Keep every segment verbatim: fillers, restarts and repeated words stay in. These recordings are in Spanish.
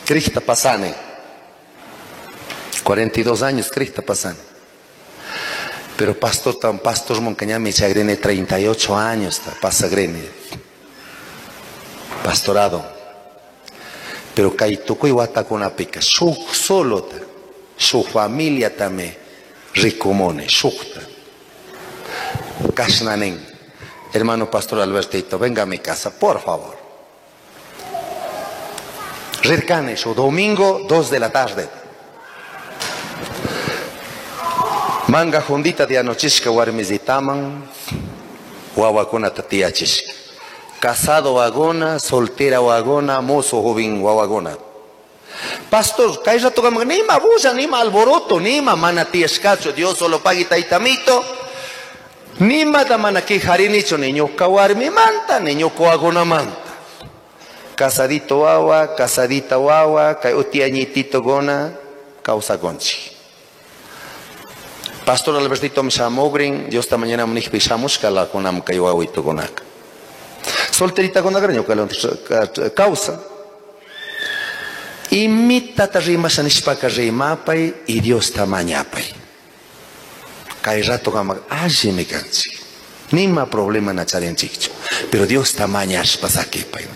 Krista Pasane. cuarenta y dos años, Krista Pasane. Pero pastor, tan pastor Moncañami Chagrene, treinta y ocho años, Pasagrene. Pastorado. Pero Kaituko y Watakuna pica, su solo, su familia también, ricomone, sukta. Kasnanen. Hermano pastor Albertito, venga a mi casa, por favor. Rirkane, su domingo, dos de la tarde. Manga jundita de anochishka warmizitaman, wawakuna tatiachishka. Casado wagona, soltera wagona, mozo joven wawagona. Pastor, kay rato ka mag, nima bulla, nima alboroto, nima manatiashkacho, Dios solo paguita itamito. Nima da manaki harinicho, niño kawarmi manta, niño coagona manta. Casadito wawa, casadita wawa, kay utiañitito gona, causa gonchi. Pastor Albertito Mishamogrin, Dios esta mañana me pisamos cala con am kayawito gonak. Solterita con agraño causa. Imita tarima sanishpaka rimapay y Dios tamañapay. Kay rato gama aji me canchi. Nima problema na charen chicho. Pero Dios tamañas pasakipay.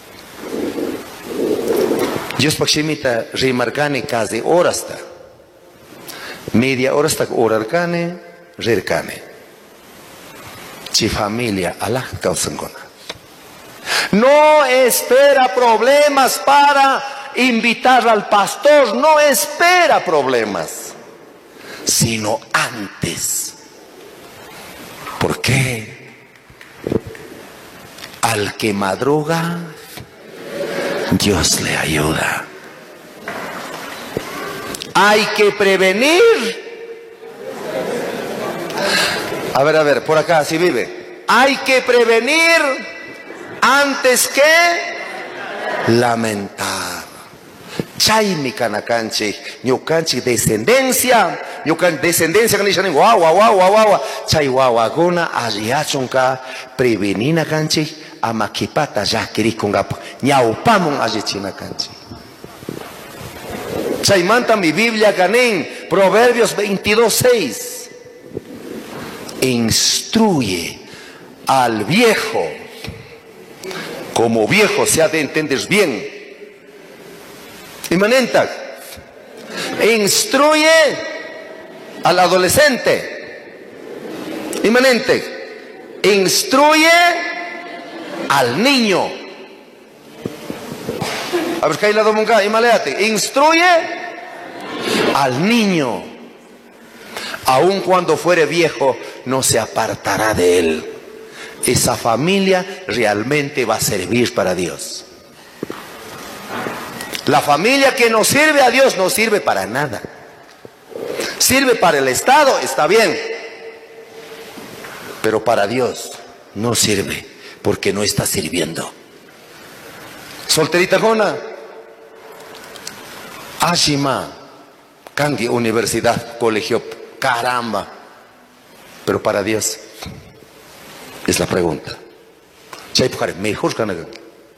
Dios pakshimita rimarkani casi horasta. Media hora hasta orarkane, rirkane. Chi familia Allah causangona. No espera problemas para invitar al pastor, no espera problemas, sino antes. ¿Por qué? Al que madruga, Dios le ayuda. Hay que prevenir. A ver, a ver, por acá, si vive. Hay que prevenir antes que lamentar. Chaymi canacanchi, ñucanchi descendencia, ñucan descendencia canishanin, guau, guau, guau, guau, guau, chay guauagona, arriachonca, prevenina canchi, amakipata ya kirikungap, ñaupamun arrichina canchi. Chaymanta mi Biblia ganen, Proverbios veintidós, seis. Instruye al viejo, como viejo se ha de entender bien. Imanenta, instruye al adolescente. Imanente, instruye al niño. A ver, la domunga, imaleate. Instruye al niño. Aun cuando fuere viejo, no se apartará de él. Esa familia realmente va a servir para Dios. La familia que no sirve a Dios no sirve para nada. Sirve para el Estado, está bien. Pero para Dios no sirve, porque no está sirviendo. Solterita Jona, Ashima, Kangi, universidad, colegio, caramba. Pero para Dios es la pregunta. Mejor Kanagan.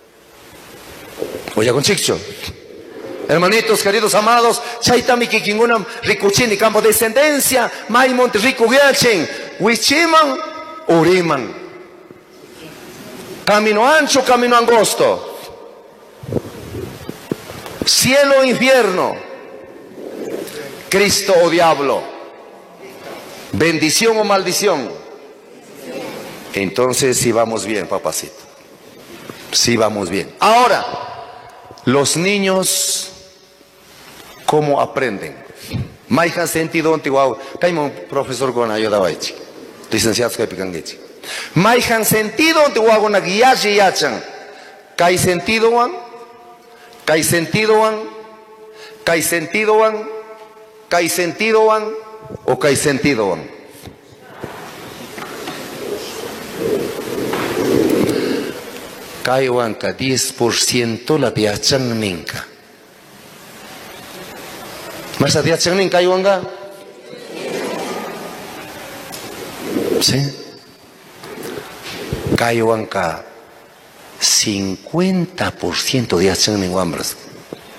Oye, con Chicho. Hermanitos, queridos amados, Chaitami Kikingunam, Rikuchini, campo de descendencia, Maimont, Riku Gelchen, Wichiman, Uriman. Camino ancho, camino angosto. Cielo, infierno. Cristo o diablo. Bendición o maldición. Entonces sí vamos bien, papacito. Sí vamos bien. Ahora, los niños, ¿cómo aprenden? Maihan sentido antiguo. Caimon profesor Gona ayudawaichi. Licenciados que picanguechi. Maihan sentido antiguo Gona guiachi yachan. Kai sentido wan. Kai sentido wan. Kai sentido wan. Kai sentido wan. O kai sentido wan. Kaiwanka diez por ciento la diachan ninka. ¿Más diachan ninka kaiwanka? Sí. Kaiwanka cincuenta por ciento diachan ninka.